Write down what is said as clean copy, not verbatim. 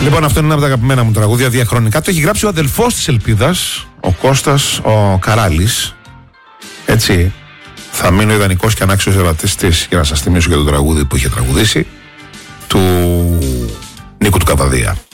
Λοιπόν, αυτό είναι ένα από τα αγαπημένα μου τραγούδια διαχρονικά. Το έχει γράψει ο αδελφός της Ελπίδας, ο Κώστας ο Καράλης. Έτσι. Θα μείνω ιδανικός και ανάξιος ερωτής της, για να σας θυμίσω για το τραγούδι που είχε τραγουδήσει, του Νίκου του Καβαδία.